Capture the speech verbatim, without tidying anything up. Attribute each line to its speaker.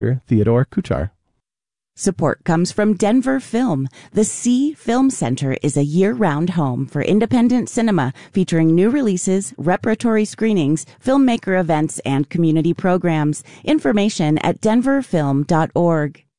Speaker 1: Theodore Kuchar.
Speaker 2: Support comes from Denver Film. The C Film Center is a year-round home for independent cinema featuring new releases, repertory screenings, filmmaker events, and community programs. Information at denver film dot org.